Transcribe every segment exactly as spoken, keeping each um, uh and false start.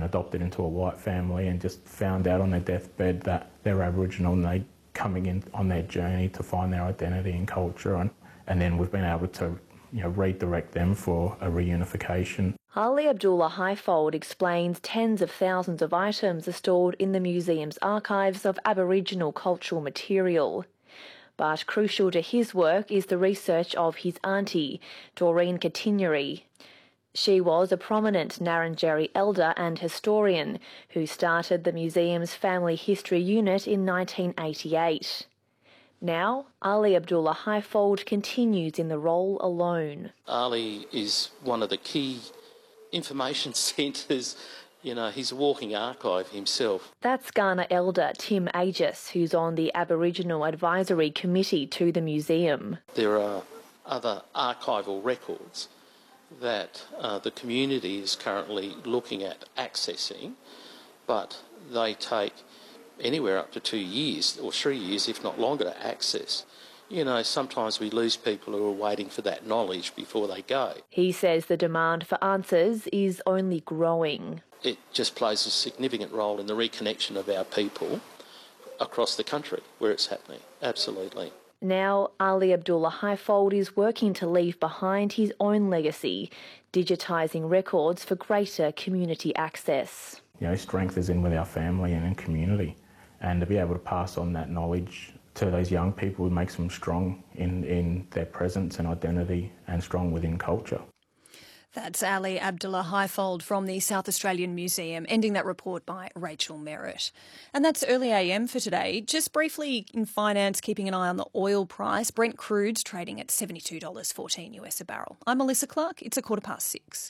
adopted into a white family and just found out on their deathbed that they're Aboriginal and they're coming in on their journey to find their identity and culture. And, and then we've been able to, you know, redirect them for a reunification. Ali Abdullah Highfold explains tens of thousands of items are stored in the museum's archives of Aboriginal cultural material. But crucial to his work is the research of his auntie, Doreen Katinyeri. She was a prominent Ngarrindjeri elder and historian who started the museum's family history unit in nineteen eighty-eight. Now, Ali Abdullah Highfold continues in the role alone. Ali is one of the key information centres. You know, he's a walking archive himself. That's Kaurna elder Tim Aegis, who's on the Aboriginal Advisory Committee to the museum. There are other archival records that uh, the community is currently looking at accessing, but they take anywhere up to two years or three years, if not longer, to access. You know, sometimes we lose people who are waiting for that knowledge before they go. He says the demand for answers is only growing. It just plays a significant role in the reconnection of our people across the country where it's happening. Absolutely. Now, Ali Abdullah Highfold is working to leave behind his own legacy, digitising records for greater community access. You know, strength is in with our family and in community, and to be able to pass on that knowledge to those young people makes them strong in, in their presence and identity and strong within culture. That's Ali Abdullah Highfold from the South Australian Museum, ending that report by Rachel Merritt. And that's Early A M for today. Just briefly in finance, keeping an eye on the oil price. Brent crude's trading at seventy-two dollars fourteen US a barrel. I'm Melissa Clark. It's a quarter past six.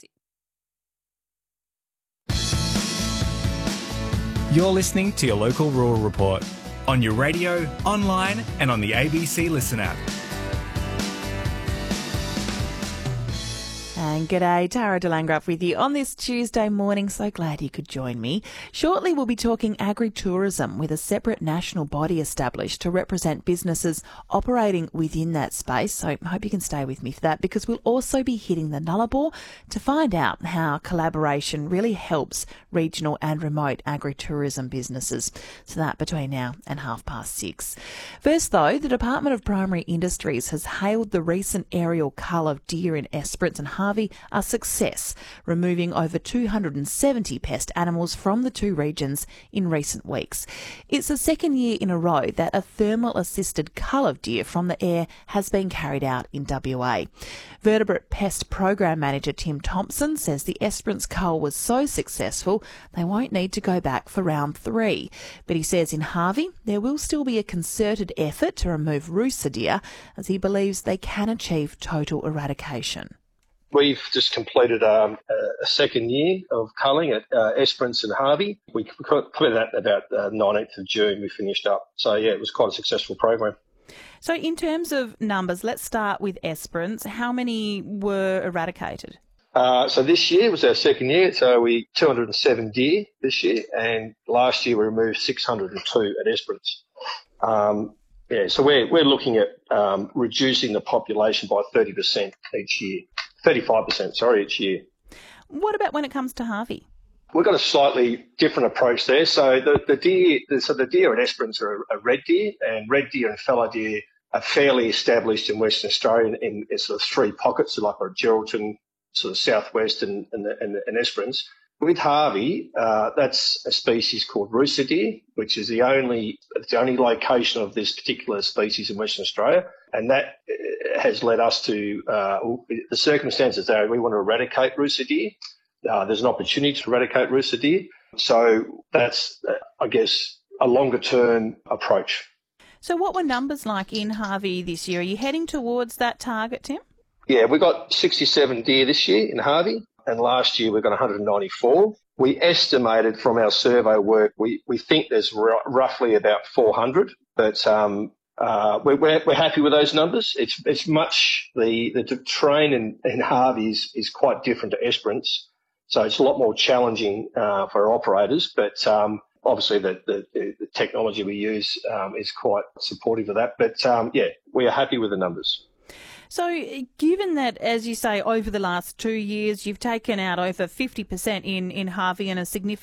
You're listening to your local rural report on your radio, online and on the A B C Listen app. And g'day, Tara DeLangraf with you on this Tuesday morning. So glad you could join me. Shortly we'll be talking agritourism with a separate national body established to represent businesses operating within that space. So I hope you can stay with me for that, because we'll also be hitting the Nullarbor to find out how collaboration really helps regional and remote agritourism businesses. So that between now and half past six. First though, the Department of Primary Industries has hailed the recent aerial cull of deer in Esperance and Harvey a success, removing over two hundred seventy pest animals from the two regions in recent weeks. It's the second year in a row that a thermal-assisted cull of deer from the air has been carried out in W A. Vertebrate Pest Program Manager Tim Thompson says the Esperance cull was so successful they won't need to go back for round three. But he says in Harvey there will still be a concerted effort to remove rooster deer, as he believes they can achieve total eradication. We've just completed um, a second year of culling at uh, Esperance and Harvey. We completed that about uh, nineteenth of June. We finished up. So, yeah, it was quite a successful program. So in terms of numbers, let's start with Esperance. How many were eradicated? Uh, so this year was our second year. So we two hundred seven deer this year, and last year we removed six hundred two at Esperance. Um, yeah, so we're, we're looking at um, reducing the population by thirty percent each year. thirty-five percent, sorry, each year. What about when it comes to Harvey? We've got a slightly different approach there. So the, the deer, the, so the deer at Esperance are a, a red deer, and red deer and fallow deer are fairly established in Western Australia in, in sort of three pockets, so like a Geraldton, sort of southwest and, and, and, and Esperance. With Harvey, uh, that's a species called rooster deer, which is the only it's the only location of this particular species in Western Australia, and that has led us to uh, the circumstances that we want to eradicate rooster deer. Uh, there's an opportunity to eradicate rooster deer, so that's, uh, I guess, a longer-term approach. So what were numbers like in Harvey this year? Are you heading towards that target, Tim? Yeah, we got sixty-seven deer this year in Harvey, and last year we got one hundred ninety-four. We estimated from our survey work, we, we think there's r- roughly about four hundred, but um, uh, we're, we're, we're happy with those numbers. It's it's much, the, the terrain in, in Harvey is, is quite different to Esperance, so it's a lot more challenging uh, for our operators, but um, obviously the, the, the technology we use um, is quite supportive of that. But um, yeah, we are happy with the numbers. So given that, as you say, over the last two years, you've taken out over fifty percent in, in Harvey and a significant